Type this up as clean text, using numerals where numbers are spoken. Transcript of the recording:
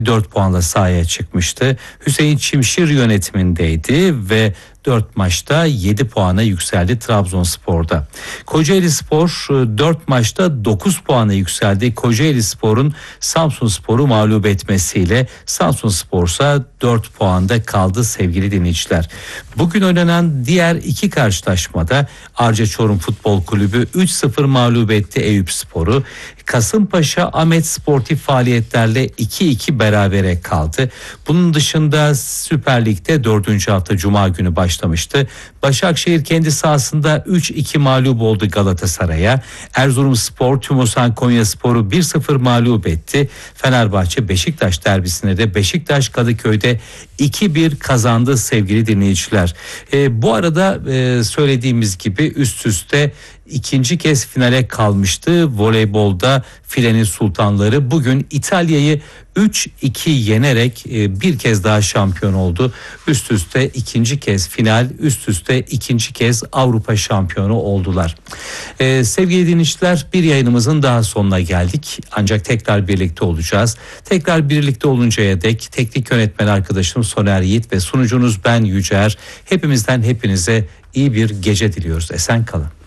4 puanla sahaya çıkmıştı. Hüseyin Çimşir yönetimindeydi ve 4 maçta 7 puana yükseldi Trabzonspor'da. Kocaelispor 4 maçta 9 puana yükseldi. Kocaelispor'un Samsunspor'u mağlup etmesiyle Samsunspor ise 4 puanda kaldı sevgili dinleyiciler. Bugün oynanan diğer iki karşılaşmada Arca Çorum Futbol Kulübü 3-0 mağlup etti Eyüpspor'u. Kasımpaşa Ahmet sportif faaliyetlerle 2-2 berabere kaldı. Bunun dışında Süper Lig'de 4. hafta Cuma günü başlamıştı. Başakşehir kendi sahasında 3-2 mağlup oldu Galatasaray'a. Erzurumspor Tümosan Konyaspor'u 1-0 mağlup etti. Fenerbahçe Beşiktaş derbisinde de Beşiktaş Kadıköy'de 2-1 kazandı sevgili dinleyiciler. Bu arada söylediğimiz gibi üst üste ikinci kez finale kalmıştı. Voleybolda filenin sultanları bugün İtalya'yı 3-2 yenerek bir kez daha şampiyon oldu. Üst üste ikinci kez final, üst üste ikinci kez Avrupa şampiyonu oldular. Sevgili dinleyiciler, bir yayınımızın daha sonuna geldik. Ancak tekrar birlikte olacağız. Tekrar birlikte oluncaya dek teknik yönetmen arkadaşım Soner Yiğit ve sunucunuz ben Yücer. Hepimizden hepinize iyi bir gece diliyoruz. Esen kalın.